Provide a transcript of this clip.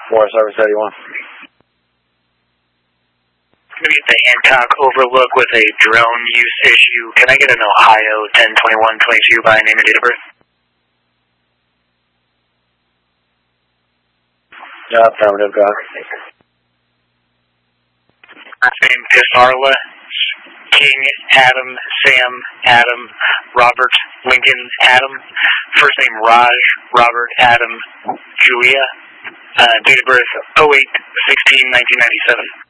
More service 81. I'm going to get the Hancock Overlook with a drone use issue. Can I get an Ohio 102122 by name and date of birth? Affirmative, go ahead. Last name Pisarla, King, Adam, Sam, Adam, Robert, Lincoln, Adam. First name Raj, Robert, Adam, Julia. Date of birth 08/16/1997.